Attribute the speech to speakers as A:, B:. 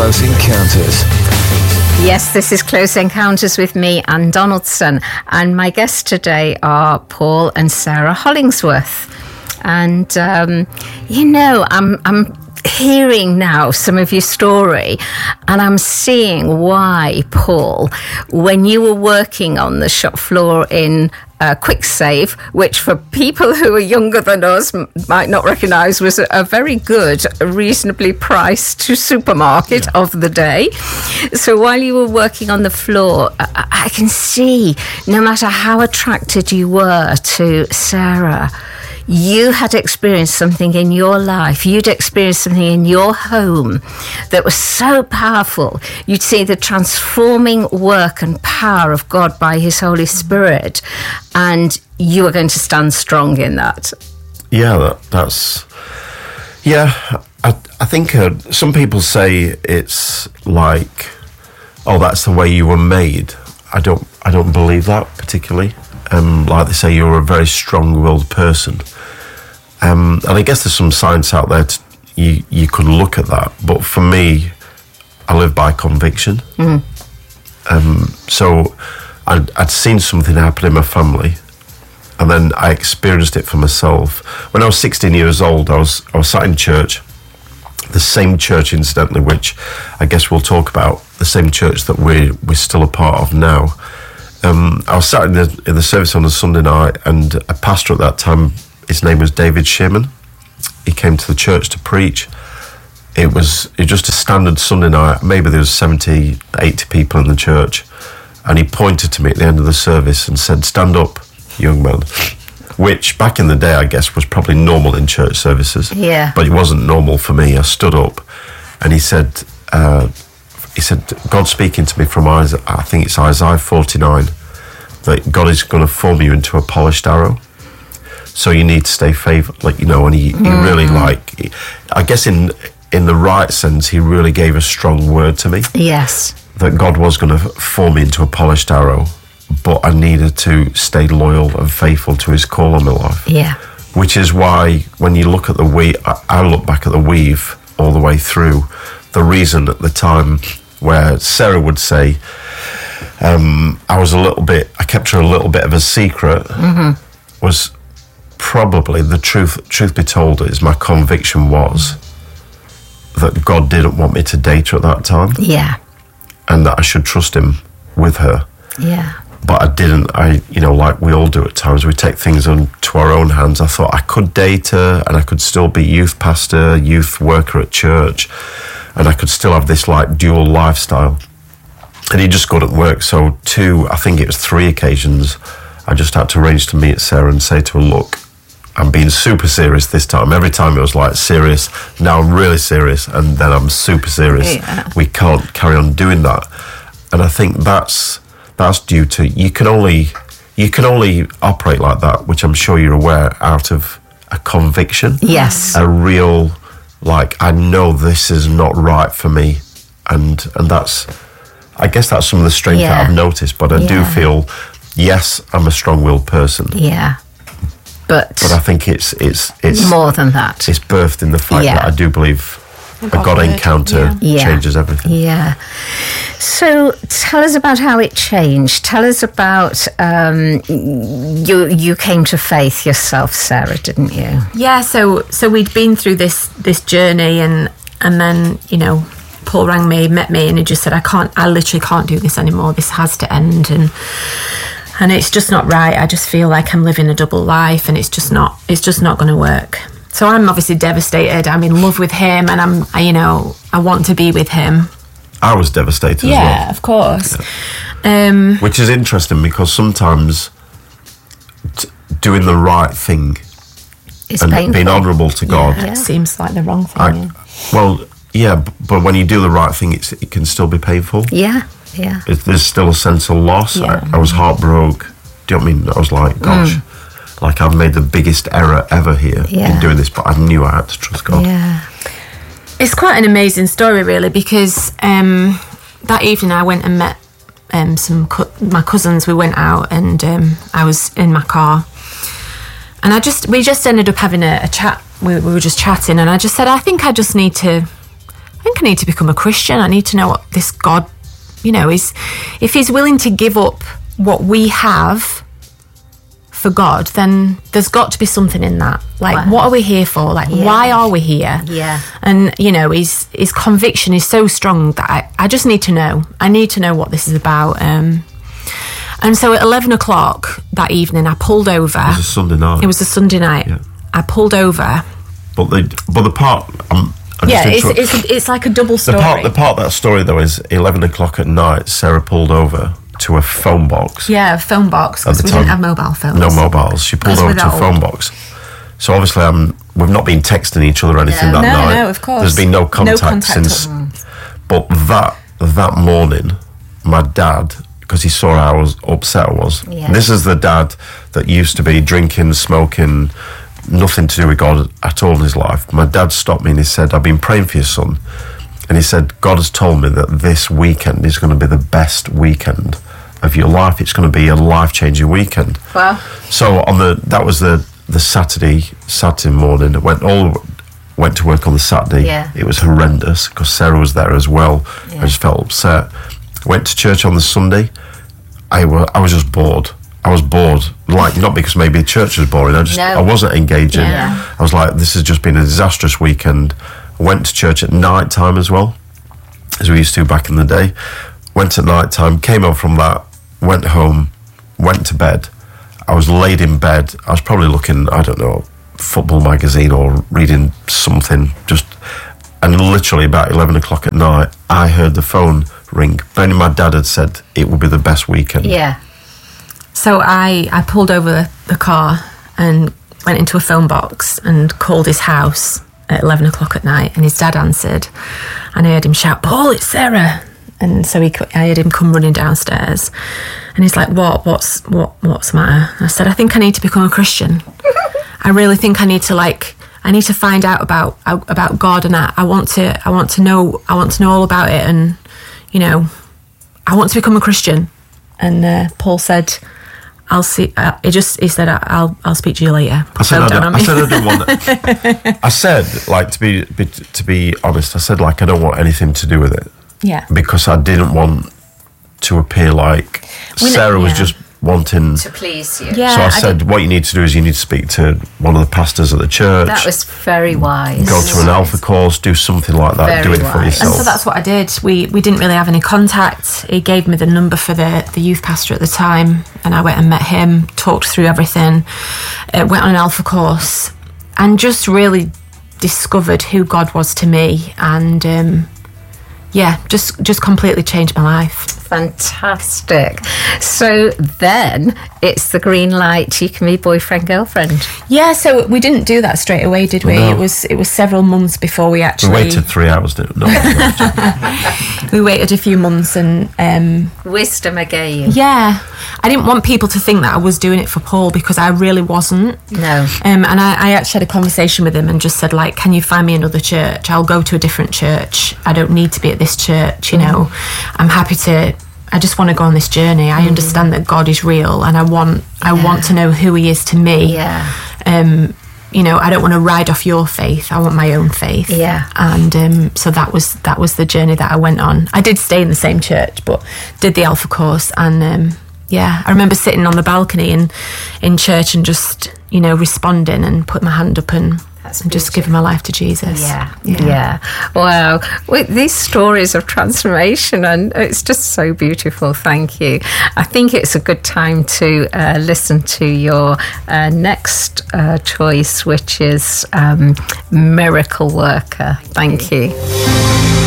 A: Close Encounters.
B: Yes, this is Close Encounters with me, Anne Donaldson, and my guests today are Paul and Sarah Hollingsworth. And I'm hearing now some of your story, and I'm seeing why, Paul, when you were working on the shop floor in QuickSave, which for people who are younger than us might not recognise was a very good, reasonably priced supermarket of the day. So while you were working on the floor, I can see, no matter how attracted you were to Sarah, you had experienced something in your life. You'd experienced something in your home that was so powerful. You'd see the transforming work and power of God by His Holy Spirit, and you were going to stand strong in that.
C: Yeah, I think some people say it's like, oh, that's the way you were made. I don't believe that particularly. Like they say, you're a very strong-willed person. And I guess there's some science out there you could look at that. But for me, I live by conviction. So I'd seen something happen in my family, and then I experienced it for myself. When I was 16 years old, I was sat in church, the same church, incidentally, which I guess we'll talk about, the same church that we're still a part of now. I was sat in the service on a Sunday night, and a pastor at that time, his name was David Shearman. He came to the church to preach. It was just a standard Sunday night. Maybe there was 70, 80 people in the church. And he pointed to me at the end of the service and said, "Stand up, young man." Which, back in the day, I guess, was probably normal in church services.
B: Yeah.
C: But it wasn't normal for me. I stood up, and he said, God's speaking to me from Isaiah, I think it's Isaiah 49, that God is going to form you into a polished arrow. So you need to stay faithful, and he really, I guess in the right sense, he really gave a strong word to me.
B: Yes.
C: That God was going to form me into a polished arrow, but I needed to stay loyal and faithful to His call on my life.
B: Yeah.
C: Which is why when you look at the weave, I look back at the weave all the way through. The reason at the time where Sarah would say, I kept her a little bit of a secret, was probably the truth be told, is my conviction was that God didn't want me to date her at that time.
B: Yeah.
C: And that I should trust Him with her.
B: Yeah.
C: But I didn't. Like we all do at times, we take things into our own hands. I thought I could date her and I could still be youth pastor, youth worker at church, and I could still have this dual lifestyle. And it just couldn't work. So I think it was 3 occasions, I just had to arrange to meet Sarah and say to her, look, I'm being super serious this time. Every time it was serious. Now I'm really serious, and then I'm super serious.
B: Yeah.
C: We can't carry on doing that. And I think that's due to you can only operate like that, which I'm sure you're aware, out of a conviction.
B: Yes.
C: A real I know this is not right for me, and I guess that's some of the strength that I've noticed. But I do feel, yes, I'm a strong-willed person.
B: Yeah. But
C: I think it's
B: more than that.
C: It's birthed in the fact that I do believe a God encounter changes everything.
B: Yeah. So tell us about how it changed. Tell us about you came to faith yourself, Sarah, didn't you?
D: Yeah. So we'd been through this journey, and then Paul rang me, met me, and he just said, I literally can't do this anymore. This has to end, and it's just not right. I just feel like I'm living a double life, and it's just not going to work. So I'm obviously devastated. I'm in love with him, and I want to be with him.
C: I was devastated as well.
D: Yeah, of course.
C: Yeah. Which is interesting, because sometimes doing the right thing
B: It's
C: and
B: painful.
C: being honourable to God.
D: It seems like the wrong thing.
C: But when you do the right thing, it can still be painful.
B: Yeah, yeah.
C: There's still a sense of loss.
D: Yeah.
C: I was heartbroken. Do you know what I mean? I was like, gosh, I've made the biggest error ever here in doing this, but I knew I had to trust God.
B: Yeah.
D: It's quite an amazing story, really, because that evening I went and met my cousins. We went out, and I was in my car, and we just ended up having a chat. We were just chatting, and I just said, I think I just need to think I need to become a Christian. I need to know what this God, is. If he's willing to give up what we have for God, then there's got to be something in that. Like, what are we here for? Like, why are we here?
B: Yeah.
D: And, his conviction is so strong that I just need to know. I need to know what this is about. And so at 11 o'clock that evening, I pulled over.
C: It was a Sunday night.
D: It was a Sunday night.
C: Yeah.
D: I pulled over.
C: But the part...
D: it's like a double story.
C: The part of that story, though, is 11 o'clock at night, Sarah pulled over to a phone box.
D: Yeah, a phone box, because we didn't have mobile phones.
C: No mobiles. She pulled over to a phone box. So obviously we've not been texting each other or anything that night.
D: No, of course.
C: There's been no contact since. But that morning, my dad, because he saw how upset I was.
B: Yeah.
C: This is the dad that used to be drinking, smoking, nothing to do with God at all in his life. My dad stopped me and he said, I've been praying for your son. And he said, God has told me that this weekend is going to be the best weekend of your life. It's going to be a life-changing weekend.
B: Wow.
C: So that was the Saturday morning. Went to work on the Saturday.
B: Yeah.
C: It was horrendous because Sarah was there as well.
B: Yeah.
C: I just felt upset. Went to church on the Sunday. I was just bored. I was bored, like, not because maybe church was boring. I wasn't engaging.
B: Yeah.
C: I was like, this has just been a disastrous weekend. I went to church at night time as well, as we used to back in the day. Went at night time, came home from that, went home, went to bed. I was laid in bed. I was probably looking, I don't know, football magazine or reading something. And literally about 11 o'clock at night, I heard the phone ring. Benny, my dad had said it would be the best weekend.
B: Yeah.
D: So I pulled over the car and went into a phone box and called his house at 11 o'clock at night, and his dad answered, and I heard him shout, Paul, it's Sarah. And so I heard him come running downstairs, and he's like, what's the matter? I said, I think I need to become a Christian. I really think I need to find out about God, and I want to know all about it, and I want to become a Christian. And Paul said, I'll see. He said, I'll speak to you later.
C: I said I didn't want it. I said, like, to be honest, I said, like, I don't want anything to do with it.
D: Yeah.
C: Because I didn't want to appear like Sarah was just wanting
B: to please you.
D: Yeah,
C: so I said, what you need to do is you need to speak to one of the pastors at the church.
B: That was very wise.
C: Go to an Alpha course, do something like that, do it for yourself.
D: And so that's what I did. We didn't really have any contact. He gave me the number for the youth pastor at the time, and I went and met him, talked through everything, went on an Alpha course, and just really discovered who God was to me, and just completely changed my life.
B: Fantastic. So then it's the green light. You can be boyfriend, girlfriend.
D: Yeah, so we didn't do that straight away, did we?
C: No.
D: It was several months before we actually...
C: We waited 3 hours, didn't we? No.
D: We waited a few months and...
B: Wisdom again.
D: Yeah. I didn't want people to think that I was doing it for Paul, because I really wasn't.
B: No.
D: And I actually had a conversation with him and just said, like, can you find me another church? I'll go to a different church. I don't need to be at this church, know. I'm happy to... I just want to go on this journey. I understand that God is real, and I want to know who He is to me.
B: Yeah.
D: I don't want to ride off your faith. I want my own faith.
B: Yeah.
D: And so that was the journey that I went on. I did stay in the same church, but did the Alpha course, and I remember sitting on the balcony in church and just responding and putting my hand up and just giving my life to Jesus.
B: Yeah. Wow. These stories of transformation, and it's just so beautiful. Thank you. I think it's a good time to listen to your next choice, which is Miracle Worker. Thank you.